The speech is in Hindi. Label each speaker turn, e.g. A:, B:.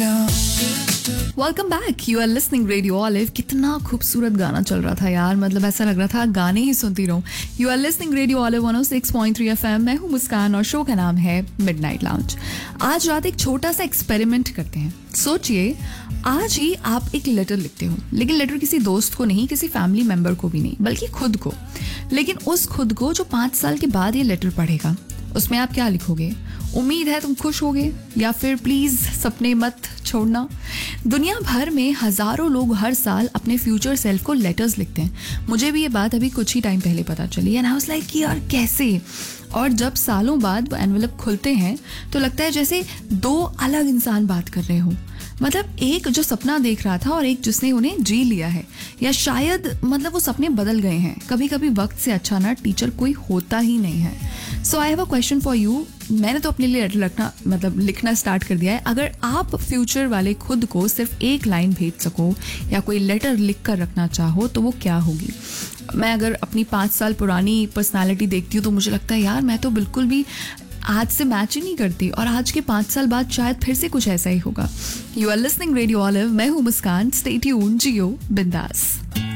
A: Welcome back. You are listening radio olive. कितना खूबसूरत गाना चल रहा था यार, मतलब ऐसा लग रहा था गाने ही सुनती रहूं. You are listening radio olive 106.3 FM. मैं हूं मुस्कान और शो का नाम है मिडनाइट लाउंज. आज रात एक छोटा सा एक्सपेरिमेंट करते हैं. सोचिए, आज ही आप एक लेटर लिखते हो, लेकिन लेटर किसी दोस्त को नहीं, किसी फैमिली मेंबर को भी नहीं, बल्कि खुद को. लेकिन उस खुद को जो 5 साल के बाद ये लेटर पढ़ेगा, उसमें आप क्या लिखोगे? उम्मीद है तुम खुश होगे, या फिर प्लीज सपने मत छोड़ना. दुनिया भर में हजारों लोग हर साल अपने फ्यूचर सेल्फ को लेटर्स लिखते हैं. मुझे भी ये बात अभी कुछ ही टाइम पहले पता चली एंड आई वाज लाइक यार कैसे. और जब सालों बाद वो एनवेलप खुलते हैं तो लगता है जैसे दो अलग इंसान बात कर रहे हो. मतलब एक जो सपना देख रहा था और एक जिसने उन्हें जी लिया है, या शायद मतलब वो सपने बदल गए हैं. कभी कभी वक्त से अच्छा ना टीचर कोई होता ही नहीं है. सो I have a question for you. मैंने तो अपने लिए लेटर लिखना स्टार्ट कर दिया है. अगर आप फ्यूचर वाले खुद को सिर्फ एक लाइन भेज सको या कोई लेटर लिख कर रखना चाहो तो वो क्या होगी? मैं अगर अपनी 5 साल पुरानी पर्सनालिटी देखती हूँ तो मुझे लगता है यार मैं तो बिल्कुल भी आज से मैच ही नहीं करती, और आज के 5 साल बाद शायद फिर से कुछ ऐसा ही होगा. You are listening radio olive. मैं हूँ मुस्कान. स्टे ट्यून्ड, जियो बिंदास.